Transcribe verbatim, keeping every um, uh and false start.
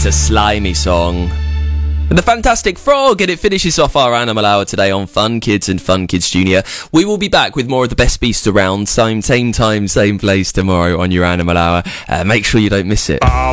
It's a slimy song. And the Fantastic Frog, and it finishes off our Animal Hour today on Fun Kids and Fun Kids Junior. We will be back with more of the best beast around, same, same time, same place tomorrow on your Animal Hour. Uh, make sure you don't miss it.